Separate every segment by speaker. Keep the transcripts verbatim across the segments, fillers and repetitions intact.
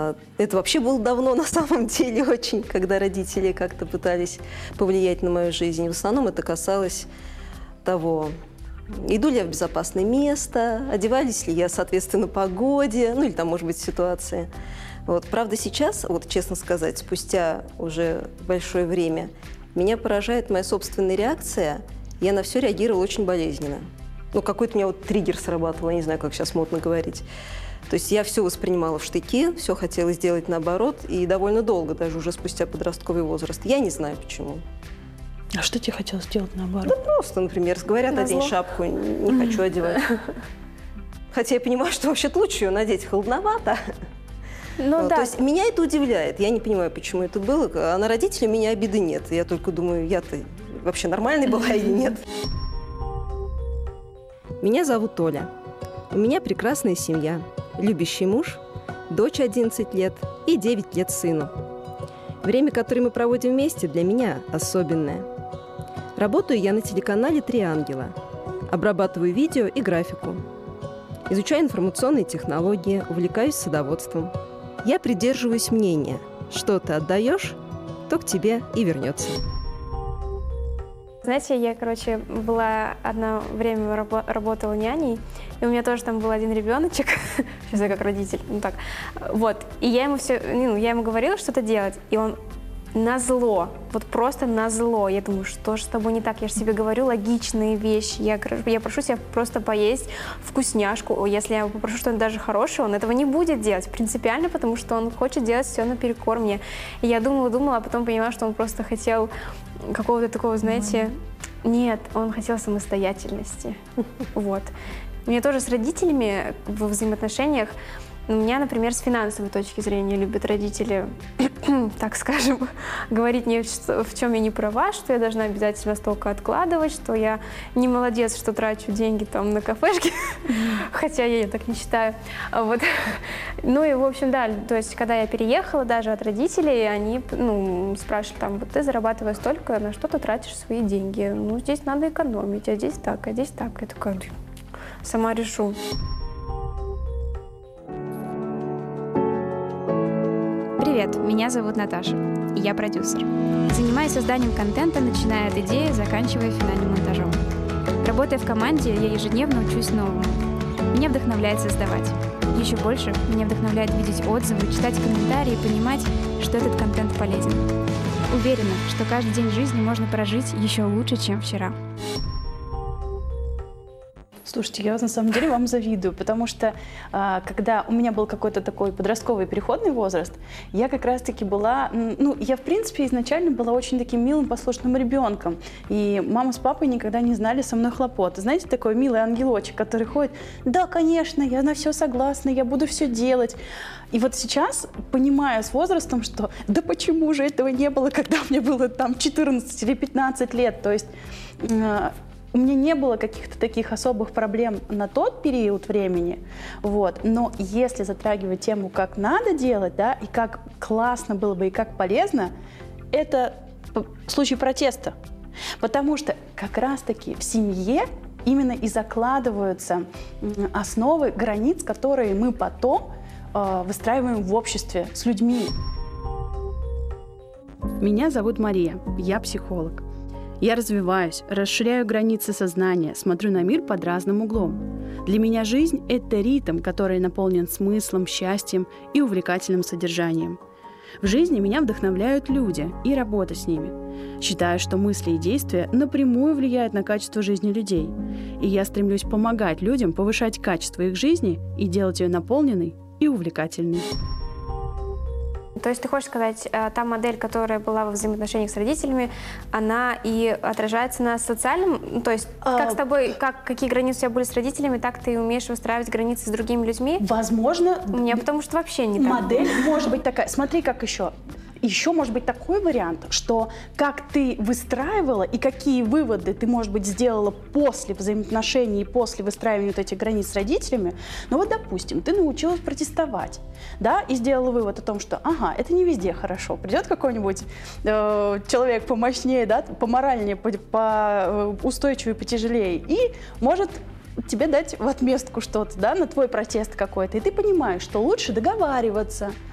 Speaker 1: Это вообще было давно на самом деле очень, когда родители как-то пытались повлиять на мою жизнь. В основном это касалось того, иду ли я в безопасное место, одевались ли я соответственно погоде, ну или там, может быть, ситуации. Вот. Правда, сейчас, вот честно сказать, спустя уже большое время, меня поражает моя собственная реакция. Я на все реагировала очень болезненно. Ну, какой-то у меня вот триггер срабатывал, я не знаю, как сейчас модно говорить. То есть я все воспринимала в штыки, все хотела сделать наоборот, и довольно долго, даже уже спустя подростковый возраст. Я не знаю, почему.
Speaker 2: А что тебе хотелось сделать наоборот?
Speaker 1: Да просто, например, говорят, одень шапку, не хочу одевать. Хотя я понимаю, что вообще-то лучше ее надеть, холодновато.
Speaker 3: Ну,
Speaker 1: Вот,
Speaker 3: да.
Speaker 1: то есть меня это удивляет. Я не понимаю, почему это было. А на родителей у меня обиды нет. Я только думаю, я-то вообще нормальной была или нет. Меня зовут Оля. У меня прекрасная семья, любящий муж, дочь одиннадцать лет и девять лет сыну. Время, которое мы проводим вместе, для меня особенное. Работаю я на телеканале «Три ангела». Обрабатываю видео и графику. Изучаю информационные технологии, увлекаюсь садоводством. Я придерживаюсь мнения, что ты отдаешь, то к тебе и вернется.
Speaker 3: Знаете, я, короче, была одно время рабо- работала няней, и у меня тоже там был один ребеночек, сейчас я как родитель, ну так, вот, и я ему все, ну, я ему говорила что-то делать, и он назло, вот просто назло. Я думаю, что же с тобой не так? Я же себе говорю логичные вещи. Я, я прошу себя просто поесть вкусняшку. Если я попрошу что-нибудь даже хорошее, он этого не будет делать принципиально, потому что он хочет делать все наперекор мне. И я думала, думала, а потом поняла, что он просто хотел какого-то такого, знаете, нет, он хотел самостоятельности. Вот. Мне тоже с родителями во взаимоотношениях, у меня, например, с финансовой точки зрения любят родители, так скажем, говорить мне, в чем я не права, что я должна обязательно столько откладывать, что я не молодец, что трачу деньги там на кафешки, хотя я так не считаю. Вот. Ну и, в общем, да, то есть, когда я переехала даже от родителей, они ну, спрашивали, там, вот ты зарабатываешь столько, на что ты тратишь свои деньги? Ну, здесь надо экономить, а здесь так, а здесь так. Я такая, сама решу.
Speaker 4: Привет, меня зовут Наташа, и я продюсер. Занимаюсь созданием контента, начиная от идеи, заканчивая финальным монтажом. Работая в команде, я ежедневно учусь новому. Меня вдохновляет создавать. Еще больше меня вдохновляет видеть отзывы, читать комментарии и понимать, что этот контент полезен. Уверена, что каждый день жизни можно прожить еще лучше, чем вчера.
Speaker 2: Слушайте, я на самом деле вам завидую, потому что а, когда у меня был какой-то такой подростковый переходный возраст, я как раз-таки была, ну, я в принципе изначально была очень таким милым, послушным ребенком, и мама с папой никогда не знали со мной хлопот. Знаете, такой милый ангелочек, который ходит, да, конечно, я на все согласна, я буду все делать. И вот сейчас, понимая с возрастом, что да почему же этого не было, когда мне было там четырнадцать или пятнадцать лет, то есть... У меня не было каких-то таких особых проблем на тот период времени, вот. Но если затрагивать тему, как надо делать, да, и как классно было бы, и как полезно, это случай протеста. Потому что как раз-таки в семье именно и закладываются основы границ, которые мы потом э, выстраиваем в обществе с людьми. Меня зовут Мария, я психолог. Я развиваюсь, расширяю границы сознания, смотрю на мир под разным углом. Для меня жизнь — это ритм, который наполнен смыслом, счастьем и увлекательным содержанием. В жизни меня вдохновляют люди и работа с ними. Считаю, что мысли и действия напрямую влияют на качество жизни людей. И я стремлюсь помогать людям повышать качество их жизни и делать ее наполненной и увлекательной.
Speaker 3: То есть ты хочешь сказать, та модель, которая была во взаимоотношениях с родителями, она и отражается на социальном, то есть а... как с тобой, как, какие границы у тебя были с родителями, так ты умеешь выстраивать границы с другими людьми?
Speaker 2: Возможно.
Speaker 3: У меня потому что вообще не так.
Speaker 2: Модель может быть такая. Смотри, как еще. Еще может быть такой вариант, что как ты выстраивала и какие выводы ты, может быть, сделала после взаимоотношений и после выстраивания вот этих границ с родителями. Ну вот, допустим, ты научилась протестовать, да, и сделала вывод о том, что, ага, это не везде хорошо. Придет какой-нибудь э, человек помощнее, да, поморальнее, по, по устойчивее, потяжелее, и может тебе дать в отместку что-то, да, на твой протест какой-то. И ты понимаешь, что лучше договариваться,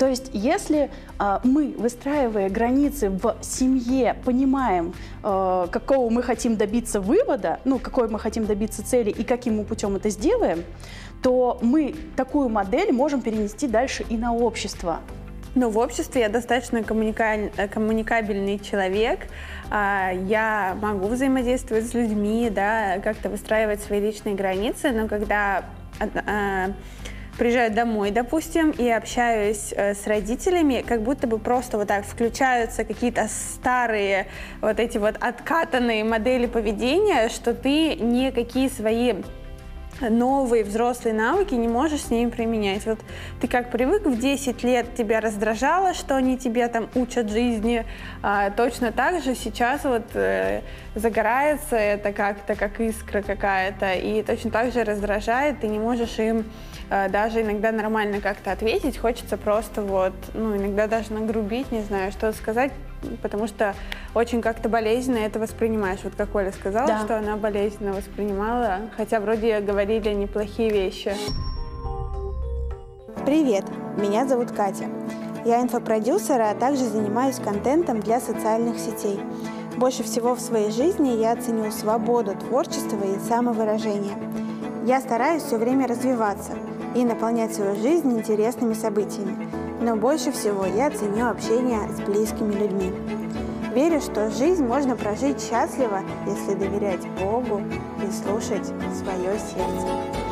Speaker 2: То есть, если э, мы, выстраивая границы в семье, понимаем, э, какого мы хотим добиться вывода, ну, какой мы хотим добиться цели и каким мы путем это сделаем, то мы такую модель можем перенести дальше и на общество.
Speaker 5: Ну, в обществе я достаточно коммуника- коммуникабельный человек, я могу взаимодействовать с людьми, да, как-то выстраивать свои личные границы, но когда приезжаю домой, допустим, и общаюсь с родителями, как будто бы просто вот так включаются какие-то старые вот эти вот откатанные модели поведения, что ты никакие свои новые взрослые навыки не можешь с ними применять. Вот ты как привык, в десять лет тебя раздражало, что они тебя там учат жизни, а, точно так же сейчас вот э, загорается это как-то, как искра какая-то, и точно так же раздражает, ты не можешь им э, даже иногда нормально как-то ответить, хочется просто вот, ну, иногда даже нагрубить, не знаю, что сказать, потому что очень как-то болезненно это воспринимаешь. Вот как Оля сказала, да, что она болезненно воспринимала, хотя вроде говорили неплохие вещи.
Speaker 6: Привет, меня зовут Катя. Я инфопродюсер, а также занимаюсь контентом для социальных сетей. Больше всего в своей жизни я ценю свободу творчества и самовыражения. Я стараюсь все время развиваться и наполнять свою жизнь интересными событиями. Но больше всего я ценю общение с близкими людьми. Верю, что жизнь можно прожить счастливо, если доверять Богу и слушать свое сердце.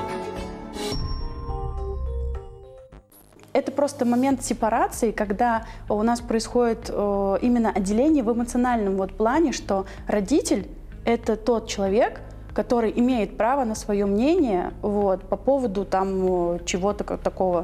Speaker 2: Это просто момент сепарации, когда у нас происходит э, именно отделение в эмоциональном вот плане, что родитель — это тот человек, который имеет право на свое мнение вот, по поводу там чего-то как такого.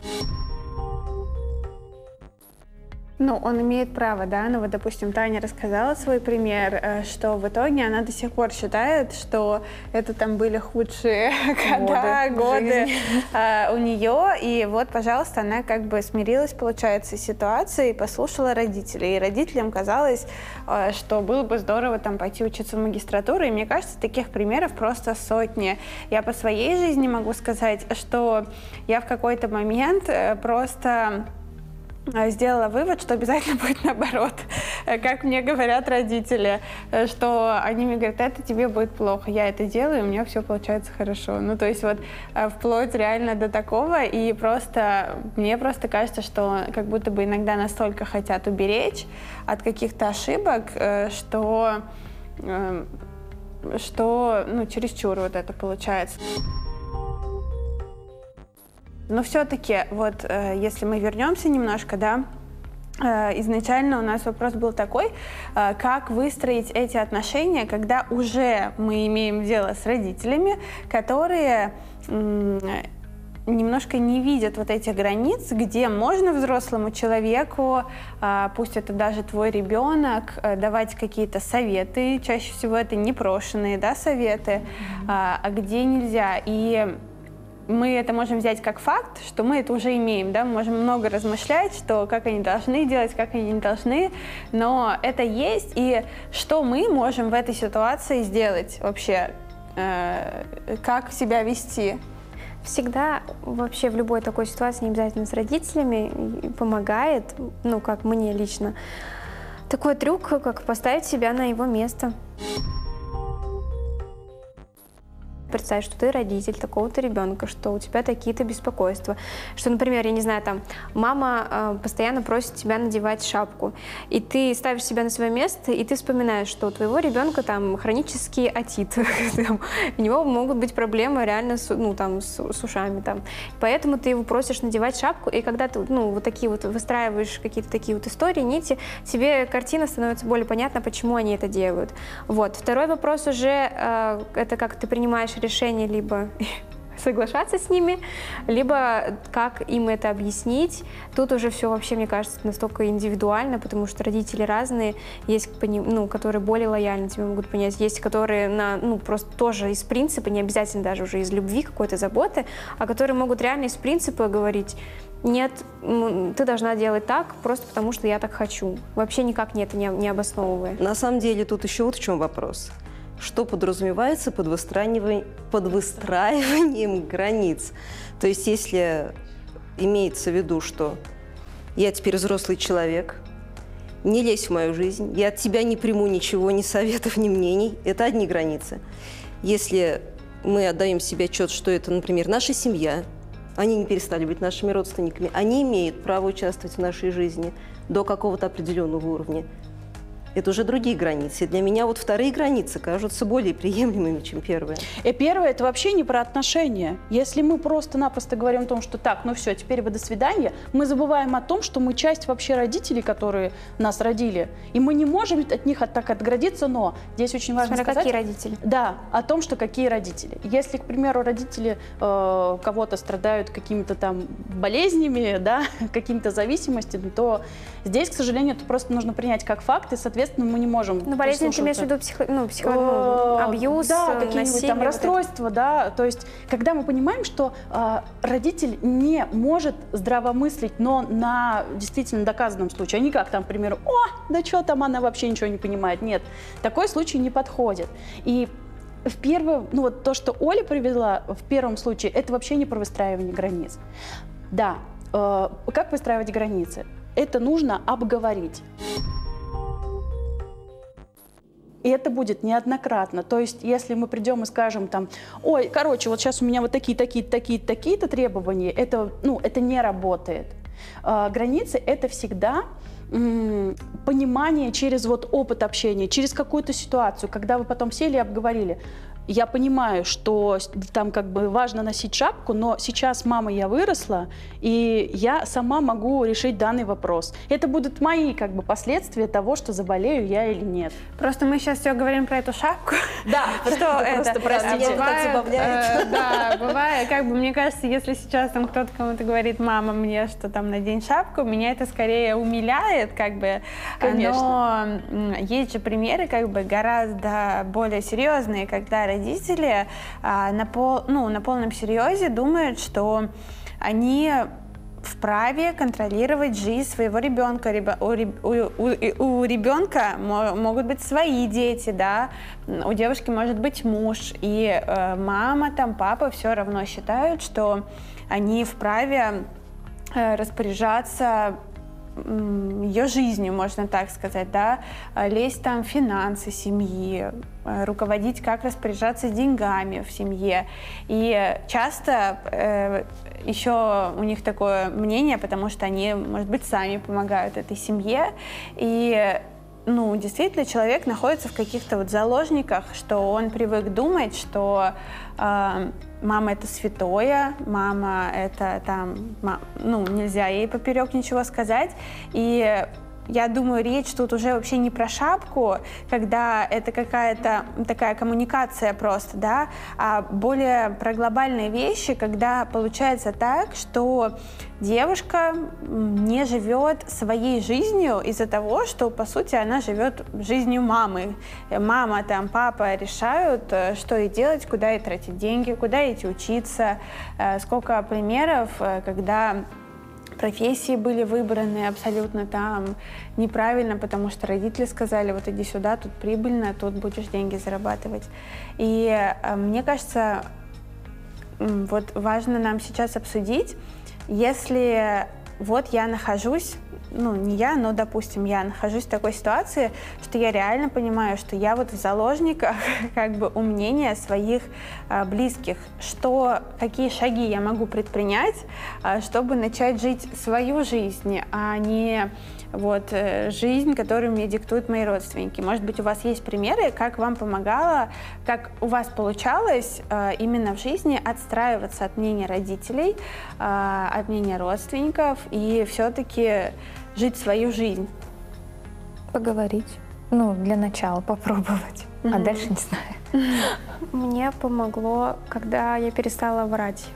Speaker 5: Ну, он имеет право, да, но вот, допустим, Таня рассказала свой пример, что в итоге она до сих пор считает, что это там были худшие года, годы э, у нее, и вот, пожалуйста, она как бы смирилась, получается, с ситуацией, послушала родителей, и родителям казалось, э, что было бы здорово там пойти учиться в магистратуру, и мне кажется, таких примеров просто сотни. Я по своей жизни могу сказать, что я в какой-то момент э, просто сделала вывод, что обязательно будет наоборот. Как мне говорят родители, что они мне говорят, это тебе будет плохо. Я это делаю, и у меня все получается хорошо. Ну, то есть вот вплоть реально до такого. И просто, мне просто кажется, что как будто бы иногда настолько хотят уберечь от каких-то ошибок, что, что ну, чересчур вот это получается. Но все-таки, вот, э, если мы вернемся немножко, да, э, изначально у нас вопрос был такой, э, как выстроить эти отношения, когда уже мы имеем дело с родителями, которые э, немножко не видят вот этих границ, где можно взрослому человеку, э, пусть это даже твой ребенок, э, давать какие-то советы, чаще всего это непрошенные, да, советы, э, а где нельзя. И мы это можем взять как факт, что мы это уже имеем, да, мы можем много размышлять, что как они должны делать, как они не должны, но это есть, и что мы можем в этой ситуации сделать вообще, э, как себя вести?
Speaker 3: Всегда вообще в любой такой ситуации, не обязательно с родителями, помогает, ну, как мне лично, такой трюк, как поставить себя на его место. Представь, что ты родитель такого-то ребенка, что у тебя такие-то беспокойства, что, например, я не знаю, там, мама э, постоянно просит тебя надевать шапку, и ты ставишь себя на свое место, и ты вспоминаешь, что у твоего ребенка там хронический отит, у него могут быть проблемы реально с, ну, там, с, с ушами, там, поэтому ты его просишь надевать шапку, и когда ты, ну, вот такие вот выстраиваешь какие-то такие вот истории, нити, тебе картина становится более понятна, почему они это делают. Вот. Второй вопрос уже, э, это как ты принимаешь решение либо соглашаться с ними, либо как им это объяснить. Тут уже все вообще, мне кажется, настолько индивидуально, потому что родители разные, есть, ну, которые более лояльно тебя могут понять, есть, которые на, ну, просто тоже из принципа, не обязательно даже уже из любви, какой-то заботы, а которые могут реально из принципа говорить: нет, ты должна делать так, просто потому что я так хочу. Вообще никак не это не, не обосновывая.
Speaker 1: На самом деле тут еще вот в чем вопрос. Что подразумевается под выстраиванием, под выстраиванием границ? То есть если имеется в виду, что я теперь взрослый человек, не лезь в мою жизнь, я от тебя не приму ничего, ни советов, ни мнений. Это одни границы. Если мы отдаем себе отчет, что это, например, наша семья, они не перестали быть нашими родственниками, они имеют право участвовать в нашей жизни до какого-то определенного уровня. Это уже другие границы. И для меня вот вторые границы кажутся более приемлемыми, чем первые.
Speaker 2: И первое, это вообще не про отношения. Если мы просто-напросто говорим о том, что так, ну все, теперь вы до свидания, мы забываем о том, что мы часть вообще родителей, которые нас родили. И мы не можем от них от, так отградиться, но здесь очень важно
Speaker 3: Смотря
Speaker 2: сказать...
Speaker 3: какие родители.
Speaker 2: Да, о том, что какие родители. Если, к примеру, родители э, кого-то страдают какими-то там болезнями, да, какими-то зависимостями, то здесь, к сожалению, это просто нужно принять как факт, и, соответственно, мы не можем...
Speaker 3: Ну, болезнь ты имеешь в виду психо... ну, психо... ну, абьюз,
Speaker 2: да, какие-нибудь
Speaker 3: насилие,
Speaker 2: там
Speaker 3: вот
Speaker 2: расстройства, да, то есть, когда мы понимаем, что э, родитель не может здравомыслить, но на действительно доказанном случае, а не как там, к примеру, о, да что там, она вообще ничего не понимает, нет, такой случай не подходит. И в первом, ну вот то, что Оля привела в первом случае, это вообще не про выстраивание границ. Да, э, как выстраивать границы? Это нужно обговорить. И это будет неоднократно. То есть, если мы придем и скажем там, ой, короче, вот сейчас у меня вот такие, такие, такие, такие-то требования, это, ну, это не работает. А, границы — это всегда м- понимание через вот опыт общения, через какую-то ситуацию, когда вы потом сели и обговорили. Я понимаю, что там как бы важно носить шапку, но сейчас, мама, я выросла, и я сама могу решить данный вопрос. Это будут мои как бы последствия того, что заболею я или нет.
Speaker 5: Просто мы сейчас все говорим про эту шапку.
Speaker 2: Да,
Speaker 5: что это?
Speaker 1: Просто, простите,
Speaker 5: Бывает,
Speaker 1: так забавляет.
Speaker 5: э, Да, бывает, как бы, мне кажется, если сейчас там кто-то кому-то говорит, мама, мне что там, надень шапку, меня это скорее умиляет, как бы.
Speaker 2: Конечно.
Speaker 5: Но м, есть же примеры, как бы, гораздо более серьезные, когда родители а, на, пол, ну, на полном серьезе думают, что они вправе контролировать жизнь своего ребенка. У, у, у ребенка могут быть свои дети, да, у девушки может быть муж, и э, мама, там, папа все равно считают, что они вправе э, распоряжаться ее жизнью, можно так сказать, да, лезть там в финансы семьи, руководить, как распоряжаться деньгами в семье. И часто э, еще у них такое мнение, потому что они, может быть, сами помогают этой семье. И ну, действительно, человек находится в каких-то вот заложниках, что он привык думать, что э, мама — это святое, мама — это там, мам, ну, нельзя ей поперек ничего сказать. И я думаю, речь тут уже вообще не про шапку, когда это какая-то такая коммуникация просто, да, а более про глобальные вещи, когда получается так, что девушка не живет своей жизнью из-за того, что, по сути, она живет жизнью мамы. Мама, там, папа решают, что ей делать, куда ей тратить деньги, куда идти учиться. Сколько примеров, когда профессии были выбраны абсолютно там неправильно, потому что родители сказали, вот иди сюда, тут прибыльно, тут будешь деньги зарабатывать. И э, мне кажется, вот важно нам сейчас обсудить, если вот я нахожусь, ну не я, но, допустим, я нахожусь в такой ситуации, что я реально понимаю, что я вот в заложниках как бы у мнения своих а, близких, что, какие шаги я могу предпринять, а, чтобы начать жить свою жизнь, а не вот жизнь, которую мне диктуют мои родственники. Может быть, у вас есть примеры, как вам помогало, как у вас получалось а, именно в жизни отстраиваться от мнения родителей, а, от мнения родственников и все-таки жить свою жизнь?
Speaker 7: Поговорить. Ну, для начала попробовать, mm-hmm. а дальше не знаю.
Speaker 3: Мне помогло, когда я перестала врать.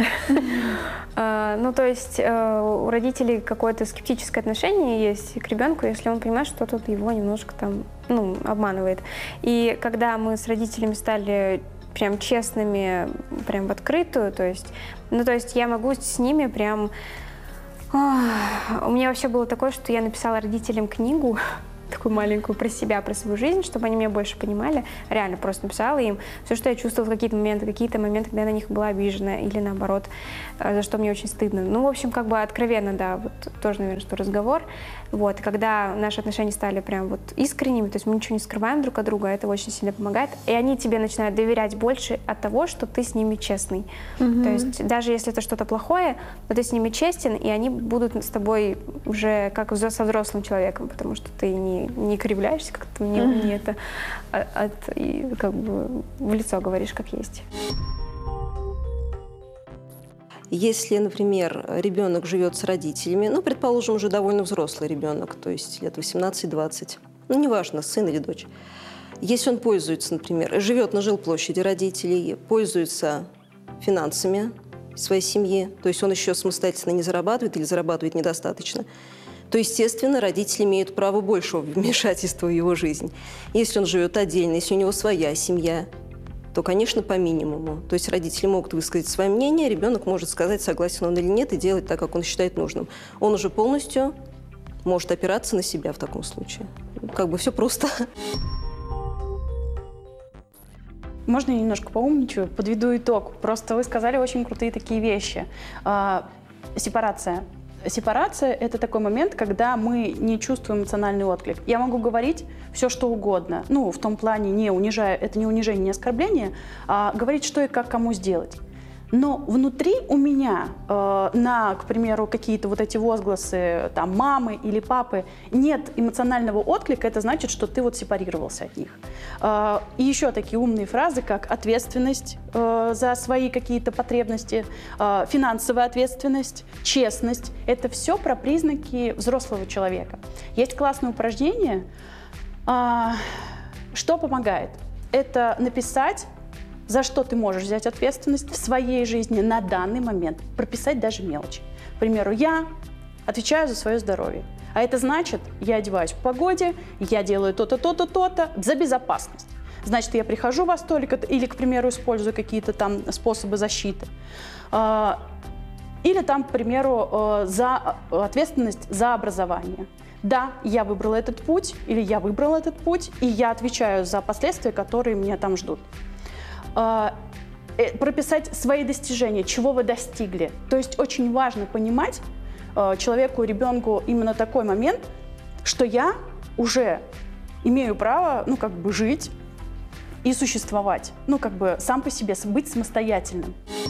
Speaker 3: Ну, то есть у родителей какое-то скептическое отношение есть к ребенку, если он понимает, что тут его немножко там, ну, обманывает. И когда мы с родителями стали прям честными, прям в открытую, то есть, ну, то есть я могу с ними прям... У меня вообще было такое, что я написала родителям книгу, такую такую маленькую про себя, про свою жизнь, чтобы они меня больше понимали. Реально просто написала им все, что я чувствовала в какие-то моменты, какие-то моменты, когда я на них была обижена или наоборот, за что мне очень стыдно. Ну, в общем, как бы откровенно, да, вот тоже, наверное, что разговор. Вот, когда наши отношения стали прям вот искренними, то есть мы ничего не скрываем друг от друга, это очень сильно помогает. И они тебе начинают доверять больше от того, что ты с ними честный. Mm-hmm. То есть даже если это что-то плохое, то ты с ними честен, и они будут с тобой уже как со взрослым человеком, потому что ты не, не кривляешься, как-то не, mm-hmm. не это от, и, как бы в лицо говоришь, как есть.
Speaker 1: Если, например, ребенок живет с родителями, ну, предположим, уже довольно взрослый ребенок, то есть лет восемнадцать-двадцать, ну, неважно, сын или дочь. Если он пользуется, например, живет на жилплощади родителей, пользуется финансами своей семьи, то есть он еще самостоятельно не зарабатывает или зарабатывает недостаточно, то, естественно, родители имеют право большего вмешательства в его жизнь. Если он живет отдельно, если у него своя семья, то, конечно, по минимуму. То есть родители могут высказать свое мнение, ребенок может сказать, согласен он или нет, и делать так, как он считает нужным. Он уже полностью может опираться на себя в таком случае. Как бы все просто.
Speaker 2: Можно я немножко поумничаю? Подведу итог. Просто вы сказали очень крутые такие вещи. А, сепарация. Сепарация – это такой момент, когда мы не чувствуем эмоциональный отклик. Я могу говорить все, что угодно. Ну, в том плане, не унижая, это не унижение, не оскорбление, а говорить, что и как кому сделать. Но внутри у меня э, на, к примеру, какие-то вот эти возгласы там, мамы или папы нет эмоционального отклика, это значит, что ты вот сепарировался от них. Э, и еще такие умные фразы, как ответственность э, за свои какие-то потребности, э, финансовая ответственность, честность. Это все про признаки взрослого человека. Есть классное упражнение, э, что помогает. Это написать, за что ты можешь взять ответственность в своей жизни на данный момент, прописать даже мелочи. К примеру, я отвечаю за свое здоровье, а это значит, я одеваюсь в погоде, я делаю то-то, то-то, то-то за безопасность. Значит, я прихожу во столик или, к примеру, использую какие-то там способы защиты. Или там, к примеру, за ответственность за образование. Да, я выбрала этот путь, или я выбрал этот путь, и я отвечаю за последствия, которые меня там ждут. Прописать свои достижения, чего вы достигли. То есть очень важно понимать человеку, ребенку именно такой момент, что я уже имею право, ну, как бы жить и существовать, ну, как бы сам по себе, быть самостоятельным.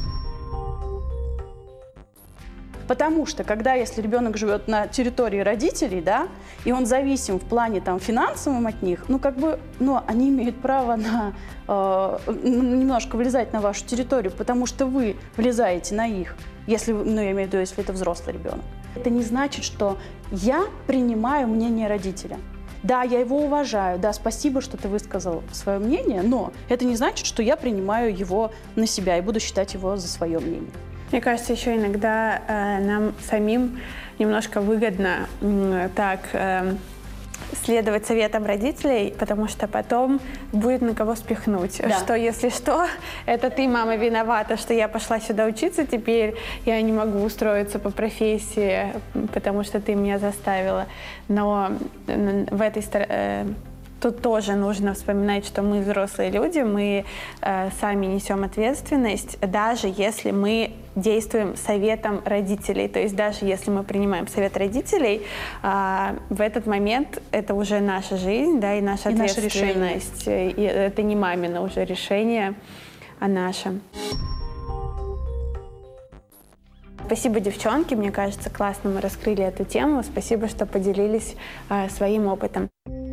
Speaker 2: Потому что, когда, если ребенок живет на территории родителей, да, и он зависим в плане там, финансовом от них, ну, как бы, ну, они имеют право на, э, немножко влезать на вашу территорию, потому что вы влезаете на их, если, ну, я имею в виду, если это взрослый ребенок. Это не значит, что я принимаю мнение родителя. Да, я его уважаю, да, спасибо, что ты высказал свое мнение, но это не значит, что я принимаю его на себя и буду считать его за свое мнение.
Speaker 5: Мне кажется, еще иногда э, нам самим немножко выгодно э, так э, следовать советам родителей, потому что потом будет на кого спихнуть. Да. Что, если что, это ты, мама, виновата, что я пошла сюда учиться теперь, я не могу устроиться по профессии, потому что ты меня заставила. Но в этой стороне... Тут тоже нужно вспоминать, что мы взрослые люди, мы э, сами несем ответственность, даже если мы действуем советом родителей. То есть даже если мы принимаем совет родителей, э, в этот момент это уже наша жизнь, да, и наша и ответственность. Наше и это не мамино уже решение, а наше. Спасибо, девчонки. Мне кажется, классно мы раскрыли эту тему. Спасибо, что поделились э, своим опытом.